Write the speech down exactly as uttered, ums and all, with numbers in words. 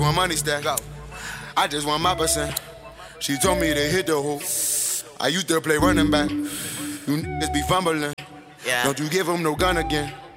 my money stack. Go. I just want my percent. She told me to hit the hoop. I used to play running back. You niggas be fumbling. Yeah. Don't you give him no gun again.